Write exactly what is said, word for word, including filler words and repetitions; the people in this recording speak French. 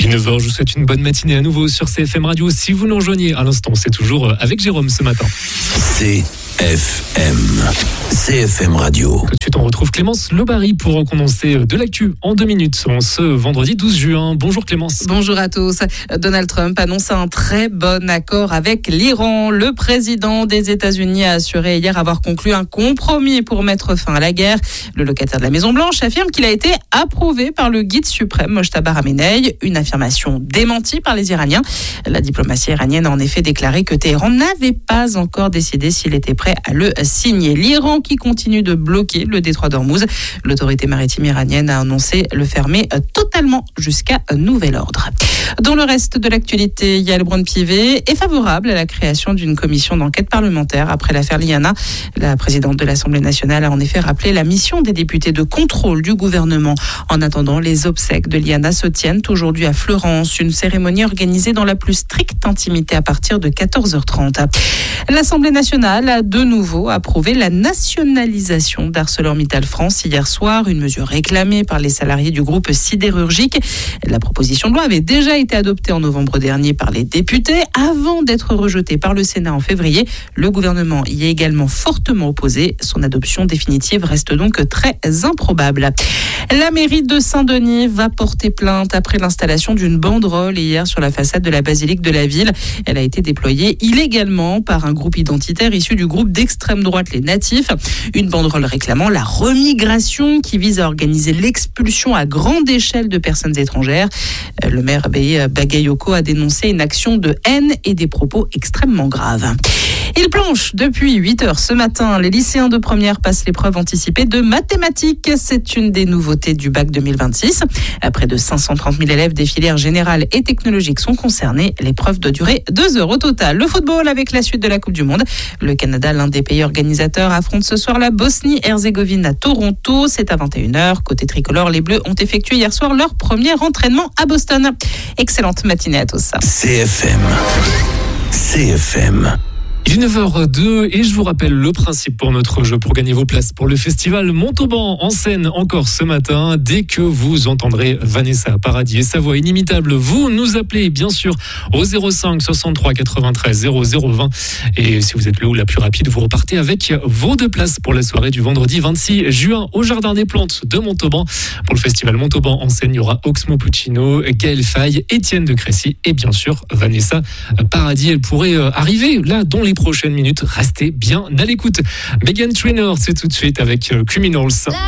neuf heures, je vous souhaite une bonne matinée à nouveau sur C F M Radio. Si vous nous rejoignez à l'instant, c'est toujours avec Jérôme ce matin. C F M, C F M Radio. Tout de suite, on retrouve Clémence Lobary pour condenser de l'actu en deux minutes en ce vendredi douze juin. Bonjour Clémence. Bonjour à tous. Donald Trump annonce un très bon accord avec l'Iran. Le président des États-Unis a assuré hier avoir conclu un compromis pour mettre fin à la guerre. Le locataire de la Maison-Blanche affirme qu'il a été approuvé par le guide suprême Mojtaba Khamenei, une affirmation démentie par les Iraniens. La diplomatie iranienne a en effet déclaré que Téhéran n'avait pas encore décidé s'il était prêt à le signer. L'Iran qui continue de bloquer le détroit d'Ormuz. L'autorité maritime iranienne a annoncé le fermer totalement jusqu'à nouvel ordre. Dans le reste de l'actualité, Yael Braun-Pivet est favorable à la création d'une commission d'enquête parlementaire après l'affaire Liana. La présidente de l'Assemblée nationale a en effet rappelé la mission des députés de contrôle du gouvernement. En attendant, les obsèques de Liana se tiennent aujourd'hui à Fleurance, une cérémonie organisée dans la plus stricte intimité à partir de quatorze heures trente. L'Assemblée nationale a de nouveau approuvé la nationalisation d'ArcelorMittal France hier soir, une mesure réclamée par les salariés du groupe sidérurgique. La proposition de loi avait déjà été adoptée en novembre dernier par les députés avant d'être rejetée par le Sénat en février. Le gouvernement y est également fortement opposé. Son adoption définitive reste donc très improbable. La mairie de Saint-Denis va porter plainte après l'installation d'une banderole hier sur la façade de la basilique de la ville. Elle a été déployée illégalement par un groupe identitaire issu du groupe d'extrême droite Les Natifs. Une banderole réclamant la remigration qui vise à organiser l'expulsion à grande échelle de personnes étrangères. Le maire Bagayoko a dénoncé une action de haine et des propos extrêmement graves. Il planche depuis huit heures ce matin. Les lycéens de première passent l'épreuve anticipée de mathématiques. C'est une des nouveautés du bac deux mille vingt-six. Près de cinq cent trente mille élèves des filières générales et technologiques sont concernés. L'épreuve doit durer deux heures au total. Le football avec la suite de la Coupe du Monde. Le Canada, l'un des pays organisateurs, affronte ce soir la Bosnie-Herzégovine à Toronto. C'est à vingt et une heures. Côté tricolore, les Bleus ont effectué hier soir leur premier entraînement à Boston. Excellente matinée à tous. C F M, C F M. Il est neuf heures deux et je vous rappelle le principe pour notre jeu pour gagner vos places pour le festival Montauban en scène encore ce matin. Dès que vous entendrez Vanessa Paradis et sa voix inimitable, vous nous appelez bien sûr au zéro cinq soixante-trois quatre-vingt-treize zéro zéro vingt et si vous êtes le ou la plus rapide, vous repartez avec vos deux places pour la soirée du vendredi vingt-six juin au Jardin des Plantes de Montauban. Pour le festival Montauban en scène, il y aura Oxmo Puccino, Gaël Faye, Étienne de Crécy et bien sûr Vanessa Paradis. Elle pourrait arriver là dans les prochaines minutes. Restez bien à l'écoute. Meghan Trainor, c'est tout de suite avec Criminals.